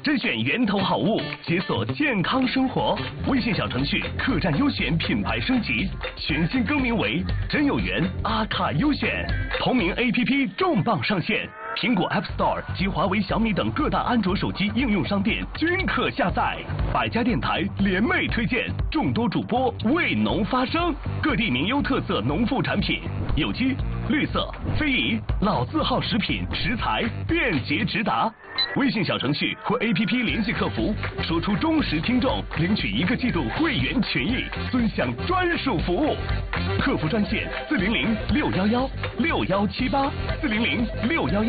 甄选源头好物，解锁健康生活。微信小程序客栈优选品牌升级，全新更名为真有缘阿卡优选，同名 APP 重磅上线。苹果 App Store 及华为、小米等各大安卓手机应用商店均可下载。百家电台联袂推荐，众多主播为农发声，各地名优特色农副产品，有机、绿色、非遗、老字号食品食材便捷直达。微信小程序或 APP 联系客服，说出忠实听众，领取1个季度会员权益，尊享专属服务。客服专线400-611-6178，400-611。